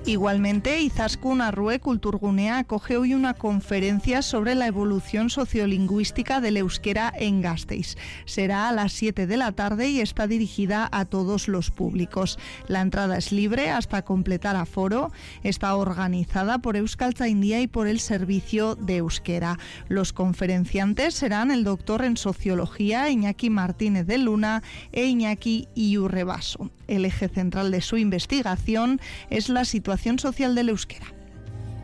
Igualmente, Izaskun Arrue Kulturgunea acoge hoy una conferencia sobre la evolución sociolingüística del euskera en Gasteiz. Será a las 7 de la tarde y está dirigida a todos los públicos. La entrada es libre hasta completar aforo. Está organizada por Euskaltzaindia y por el Servicio de Euskera. Los conferenciantes serán el doctor en Sociología Iñaki Martínez de Luna e Iñaki Iurrebaso. El eje central de su investigación es la situación social del euskera.